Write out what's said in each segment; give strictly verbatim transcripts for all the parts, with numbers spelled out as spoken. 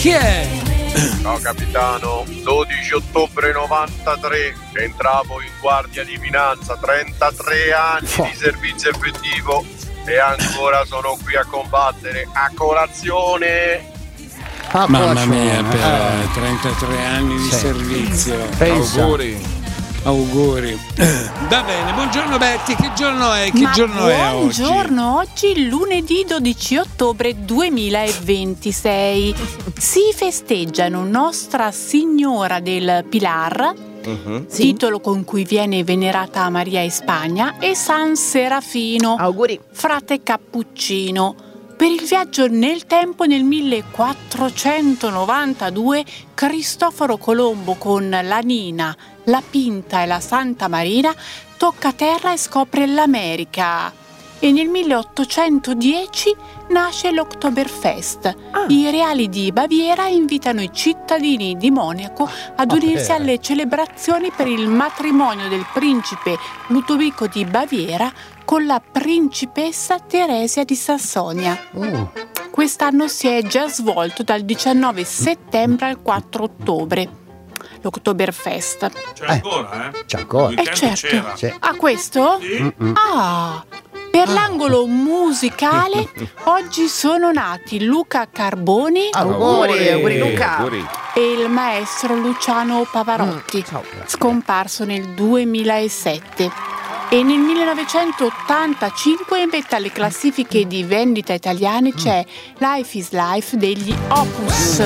Chi è? Ciao capitano, dodici ottobre novantatré, entravo in guardia di finanza, trentatré anni oh. di servizio effettivo e ancora sono qui a combattere. A colazione! Ah, mamma mia, per eh. trentatré anni di sì. servizio. Pensa. Auguri. Auguri. Va bene, buongiorno Betty, che giorno è? Che Ma giorno è oggi? Buongiorno, oggi lunedì dodici ottobre duemilaventisei. Si festeggiano Nostra Signora del Pilar, uh-huh. titolo con cui viene venerata Maria in Spagna, e San Serafino, auguri, frate cappuccino. Per il viaggio nel tempo, nel millequattrocentonovantadue Cristoforo Colombo con la Nina, la Pinta e la Santa Marina tocca terra e scopre l'America. E nel milleottocentodieci nasce l'Oktoberfest. Ah. I reali di Baviera invitano i cittadini di Monaco ad unirsi ah, alle celebrazioni per il matrimonio del principe Ludovico di Baviera con la principessa Teresia di Sassonia. Uh. Quest'anno si è già svolto dal diciannove settembre al quattro ottobre. L'Oktoberfest. C'è ancora, eh? C'è ancora. Eh certo. C'era. Sì. Ah, questo? Sì. Ah, per l'angolo musicale oggi sono nati Luca Carboni, auguri, auguri Luca, auguri. e il maestro Luciano Pavarotti, mm. scomparso nel duemilasette. E nel millenovecentottantacinque in vetta alle classifiche di vendita italiane c'è Life is Life degli Opus.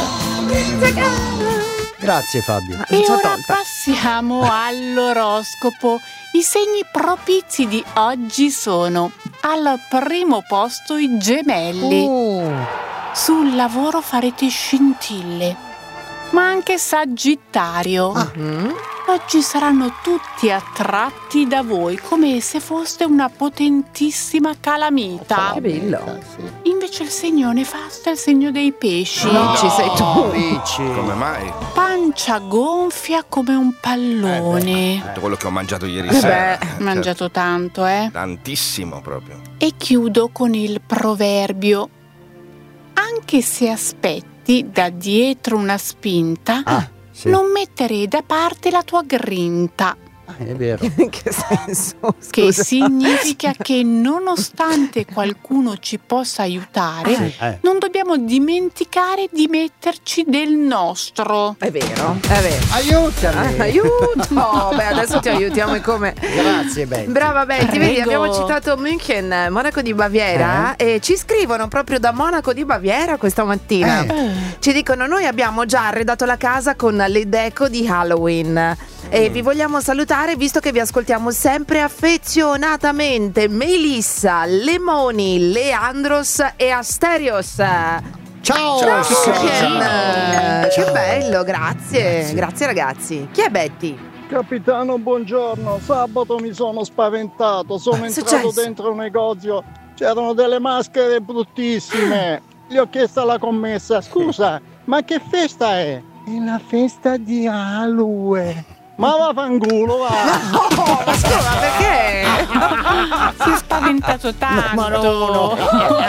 Grazie Fabio. E ora passiamo all'oroscopo. I segni propizi di oggi sono: al primo posto i Gemelli. Uh. Sul lavoro farete scintille, ma anche Sagittario. Ah. Oggi saranno tutti attratti da voi come se foste una potentissima calamita. Che bello. Invece il segno nefasto è il segno dei pesci. No, ci sei tu. Dici. Come mai? Pancia gonfia come un pallone. Eh beh, tutto quello che ho mangiato ieri Eh sera. beh, Mangiato tanto, eh? Tantissimo proprio. E chiudo con il proverbio: anche se aspetti da dietro una spinta, Ah, sì. non mettere da parte la tua grinta. Ah, è vero. in che senso? Scusa. Che significa che nonostante qualcuno ci possa aiutare, Eh. non dobbiamo dimenticare di metterci del nostro. È vero, è vero. Aiutami. Ah, aiuto! Beh, adesso ti aiutiamo e come. Grazie Betty. Brava Betty, Prego. vedi, abbiamo citato München, Monaco di Baviera, eh? E ci scrivono proprio da Monaco di Baviera questa mattina. Eh. Ci dicono: noi abbiamo già arredato la casa con le deco di Halloween e vi vogliamo salutare visto che vi ascoltiamo sempre affezionatamente. Melissa, Lemoni, Leandros e Asterios. Ciao. Ciao, München. Che bello, grazie. Grazie. Grazie ragazzi. Chi è Betty? Capitano, buongiorno. Sabato mi sono spaventato. Sono È entrato successo? dentro un negozio. C'erano delle maschere bruttissime. Gli ho chiesto alla commessa: scusa, ma che festa è? È la festa di Halloween. Ma vaffanculo, va! Oh, ma scusa, perché? Si è spaventato tanto. Ma no, no.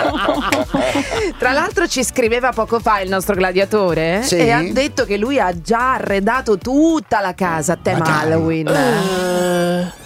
Tra l'altro ci scriveva poco fa il nostro gladiatore, Sì. e ha detto che lui ha già arredato tutta la casa a tema Ma dai. Halloween. Eh,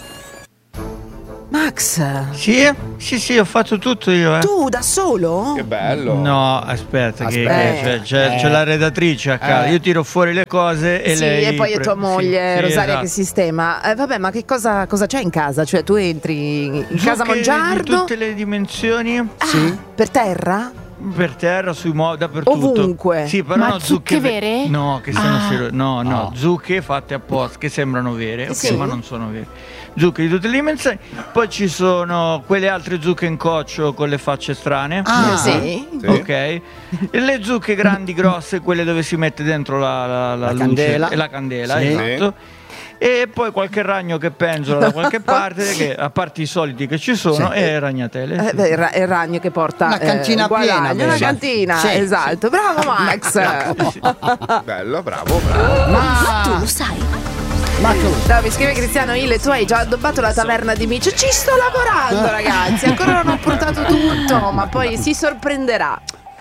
Max, Sì, sì, sì, ho fatto tutto io, eh. tu da solo? Che bello. No, aspetta, che, Aspetta. che c'è, c'è, Eh. c'è la redattrice a casa. Eh. Io tiro fuori le cose e sì, lei. e poi è pre- tua moglie sì, sì, Rosaria esatto. che sistema. Eh, vabbè, ma che cosa, cosa c'è in casa? Cioè, tu entri in casa Zucche Mongiardo? di tutte le dimensioni, Ah, Sì. per terra? per terra, sui muovi, dappertutto. Ovunque. Sì, però Ma no, zucche ve- vere? No, che sono Ah. sero- no, no, No. zucche fatte apposta, che sembrano vere, ok, Sì. ma non sono vere. Zucche di tutte le dimensioni. Poi ci sono quelle altre zucche in coccio con le facce strane. Ah. Sì. Sì. Ok, e le zucche grandi, grosse, quelle dove si mette dentro la, la, la La luce candela. e la candela, Sì. esatto. E poi qualche ragno che penzola da qualche parte, che a parte i soliti che ci sono, Sì. e ragnatele. Eh, beh, il, ra- il ragno che porta Una cantina eh, guadagno, piena, una sì. cantina, Sì, esatto. Bravo Max. Bello, bravo, bravo. Ma tu lo sai. Ma tu. No, mi scrive Cristiano Ile, tu hai già addobbato la taverna di Micio. Ci sto lavorando, ragazzi. Ancora non ho portato tutto, ma poi si sorprenderà.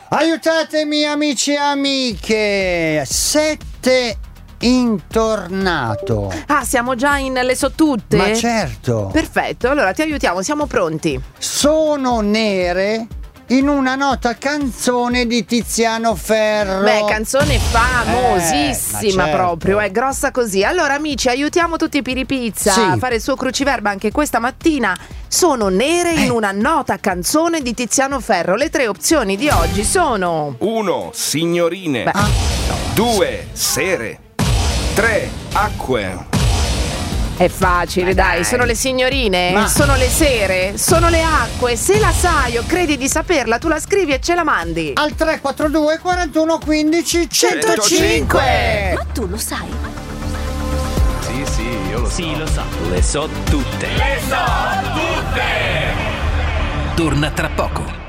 Aiutatemi amici e amiche. Sette intornato. Ah, siamo già in Le so tutte? Ma certo. Perfetto, allora ti aiutiamo, siamo pronti. Sono nere in una nota canzone di Tiziano Ferro. Beh, canzone famosissima, Eh, ma certo. proprio, è grossa così. Allora amici, aiutiamo tutti i Piripizza Sì. a fare il suo cruciverba anche questa mattina. Sono nere in una nota canzone di Tiziano Ferro. Le tre opzioni di oggi sono: uno. Signorine. Beh. due. Sere. tre. Acque. È facile, dai, sono le signorine, Ma- sono le sere, sono le acque. Se la sai o credi di saperla, tu la scrivi e ce la mandi. Al tre quattro due quarantuno quindici centocinque. Ma tu lo sai? Sì, sì, io lo so. Sì, lo so. Le so tutte. Le so tutte! Torna tra poco.